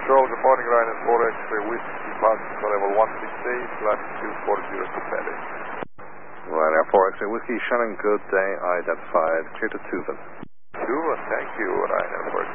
Control reporting Ryanair 4 X-ray Whiskey, departure level 168, latitude 40 to Paris. Ryanair 4 X-ray Whiskey, Shannon, good day, identified, clear to Tuvan. Tuvan, thank you, Ryanair 4